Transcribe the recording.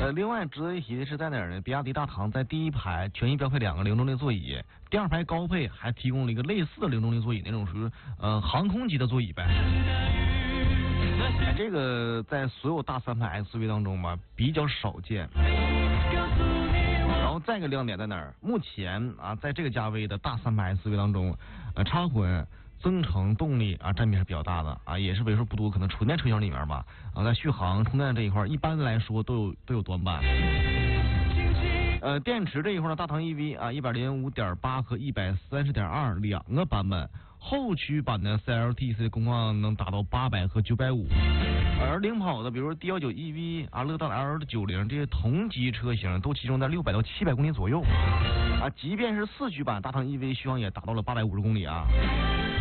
另外值得一提的是在哪儿呢？比亚迪大唐在第一排全系标配2个零动力座椅，第二排高配还提供了一个类似的零动力座椅，那种属于航空级的座椅呗。这个在所有大3排 SUV 当中吧比较少见。然后再一个亮点在哪儿？目前啊，在这个价位的大3排 SUV 当中，插混增程动力啊占比是比较大的啊，也是为数不多可能纯电车型里面吧啊，在续航充电这一块一般来说都有短板。电池这一块呢，大唐 EV 啊105.8和130.2两个版本，后驱版的 CLTC 工况能达到800和950，而领跑的比如说 D19 EV 啊、乐道 L90这些同级车型都集中在600到700公里左右啊，即便是4驱版大唐 EV 续航也达到了850公里啊。